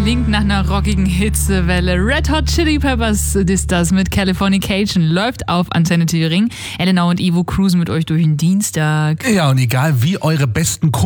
Klingt nach einer rockigen Hitzewelle. Red Hot Chili Peppers ist das mit Californication. Läuft auf Antenne Thüringen. Elena und Ivo cruisen mit euch durch den Dienstag. Ja, und egal wie eure besten